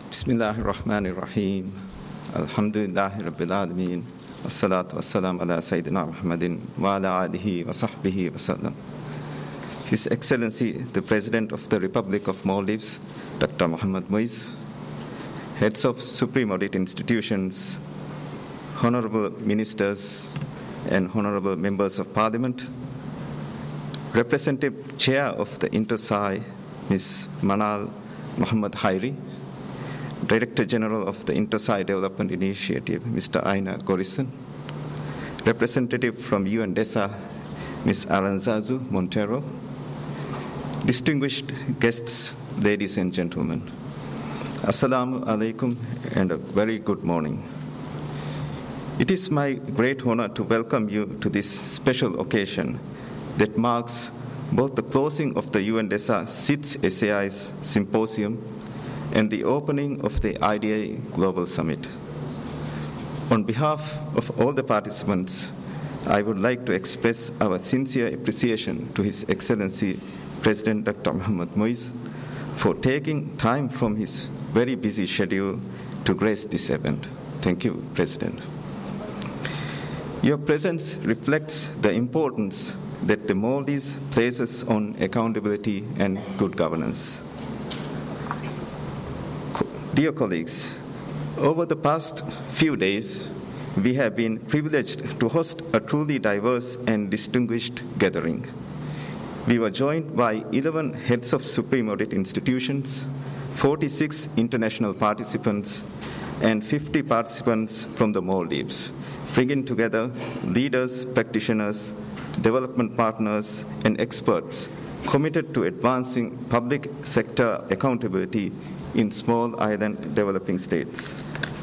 Bismillahir Rahmanir Rahim. Alhamdulillahi Rabbil Alameen. Wassalatu wassalam ala Sayyidina Muhammadin wa ala alihi wa sahbihi wa sallam. His Excellency, the President of the Republic of Maldives, Dr. Mohammad Muiz, heads of Supreme Audit institutions, honorable ministers and honorable members of Parliament, Representative Chair of the INTOSAI, Ms. Manal Muhammad Hairi, Director General of the INTOSAI Development Initiative, Mr. Aina Gorison, Representative from UNDESA, Ms. Aranzazu Montero, distinguished guests, ladies and gentlemen. Assalamu alaikum and a very good morning. It is my great honor to welcome you to this special occasion that marks both the closing of the UNDESA SIDS SAI's symposium and the opening of the IDA Global Summit. On behalf of all the participants, I would like to express our sincere appreciation to His Excellency President Dr. Mohammad Muiz for taking time from his very busy schedule to grace this event. Thank you, President. Your presence reflects the importance that the Maldives places on accountability and good governance. Dear colleagues, over the past few days, we have been privileged to host a truly diverse and distinguished gathering. We were joined by 11 heads of Supreme Audit institutions, 46 international participants, and 50 participants from the Maldives, bringing together leaders, practitioners, development partners, and experts committed to advancing public sector accountability in small island developing states.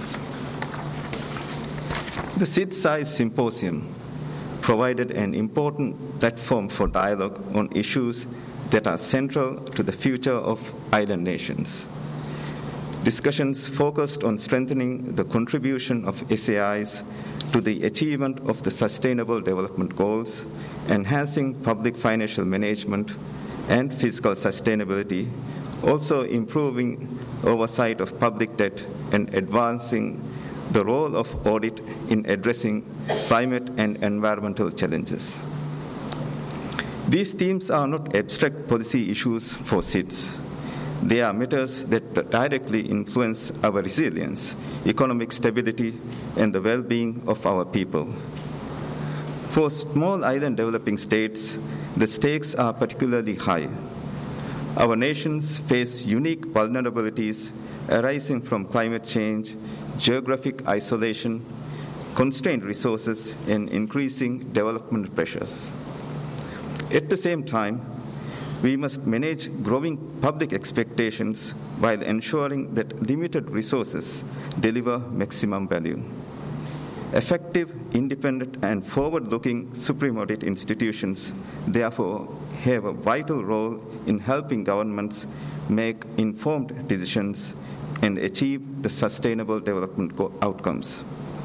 The SIDS Symposium provided an important platform for dialogue on issues that are central to the future of island nations. Discussions focused on strengthening the contribution of SAIs to the achievement of the Sustainable Development Goals, enhancing public financial management and fiscal sustainability, also improving oversight of public debt and advancing the role of audit in addressing climate and environmental challenges. These themes are not abstract policy issues for SIDS. They are matters that directly influence our resilience, economic stability, and the well-being of our people. For small island developing states, the stakes are particularly high. Our nations face unique vulnerabilities arising from climate change, geographic isolation, constrained resources, and increasing development pressures. At the same time, we must manage growing public expectations while ensuring that limited resources deliver maximum value. Effective, independent, and forward-looking Supreme Audit institutions, therefore, have a vital role in helping governments make informed decisions and achieve the sustainable development outcomes.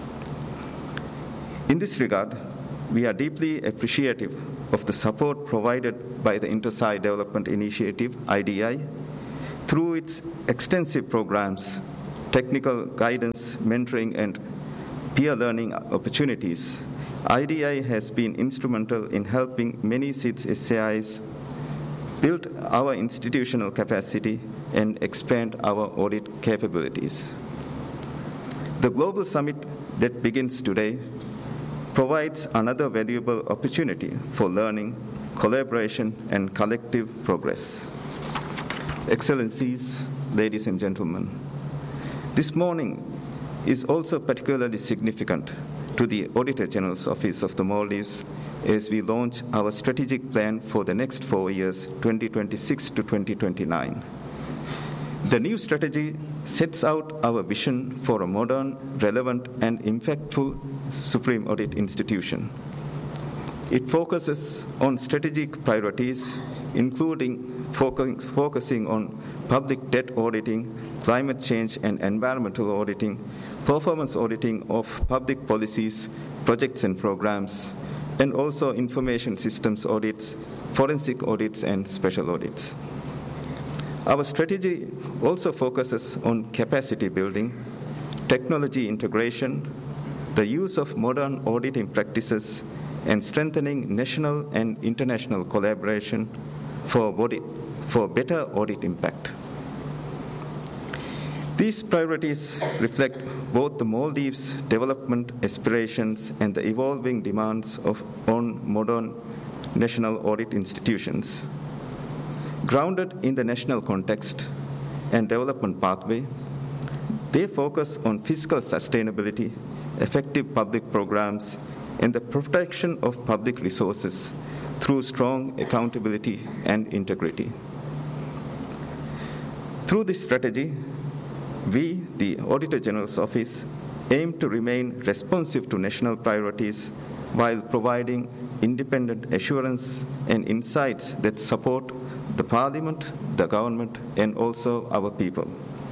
In this regard, we are deeply appreciative of the support provided by the INTOSAI Development Initiative, IDI, through its extensive programs, technical guidance, mentoring, and peer learning opportunities. IDI has been instrumental in helping many SIDS SAIs build our institutional capacity and expand our audit capabilities. The Global Summit that begins today provides another valuable opportunity for learning, collaboration, and collective progress. Excellencies, ladies and gentlemen, this morning is also particularly significant to the Auditor General's Office of the Maldives as we launch our strategic plan for the next 4 years, 2026 to 2029. The new strategy sets out our vision for a modern, relevant, and impactful Supreme Audit institution. It focuses on strategic priorities, including focusing on public debt auditing, climate change and environmental auditing, performance auditing of public policies, projects and programs, and also information systems audits, forensic audits, and special audits. Our strategy also focuses on capacity building, technology integration, the use of modern auditing practices, and strengthening national and international collaboration for better audit impact. These priorities reflect both the Maldives' development aspirations and the evolving demands on modern national audit institutions. Grounded in the national context and development pathway, they focus on fiscal sustainability, effective public programs, and the protection of public resources through strong accountability and integrity. Through this strategy, we, the Auditor General's Office, aim to remain responsive to national priorities while providing independent assurance and insights that support the Parliament, the government, and also our people.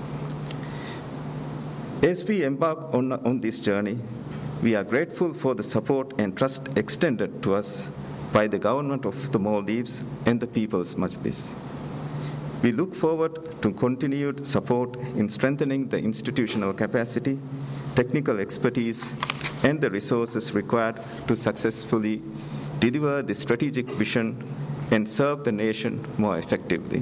As we embark on this journey, we are grateful for the support and trust extended to us by the government of the Maldives and the People's Majlis. We look forward to continued support in strengthening the institutional capacity, technical expertise, and the resources required to successfully deliver the strategic vision and serve the nation more effectively.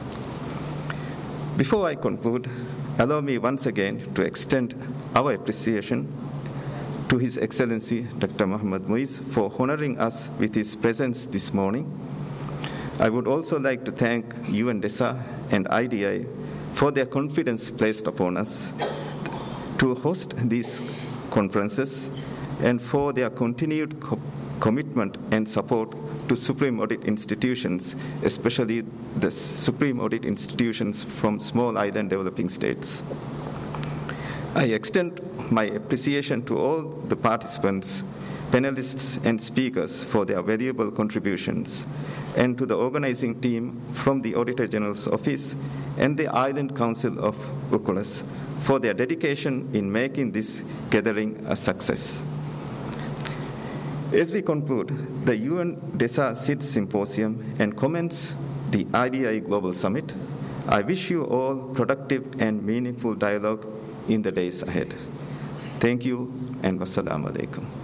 Before I conclude, allow me once again to extend our appreciation to His Excellency Dr. Mohammad Muiz for honoring us with his presence this morning. I would also like to thank UNDESA and IDI for their confidence placed upon us to host these conferences and for their continued commitment and support to Supreme Audit institutions, especially the Supreme Audit institutions from small island developing states. I extend my appreciation to all the participants, panelists, and speakers for their valuable contributions, and to the organizing team from the Auditor General's Office and the Island Council of Ukulas for their dedication in making this gathering a success. As we conclude the UNDESA SIDS Symposium and commence the IDI Global Summit, I wish you all productive and meaningful dialogue in the days ahead. Thank you, and wassalamu alaikum.